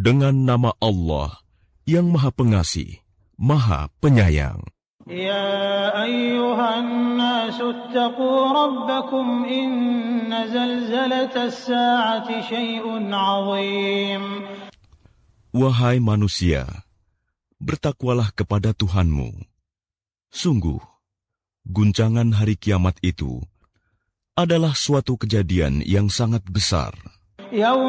Dengan nama Allah yang Maha Pengasih, Maha Penyayang. Ya ayyuhan nasu attaqu rabbakum inna zalzalatas sa'ati syai'un 'azim. Wahai manusia, bertakwalah kepada Tuhanmu. Sungguh, guncangan hari kiamat itu adalah suatu kejadian yang sangat besar.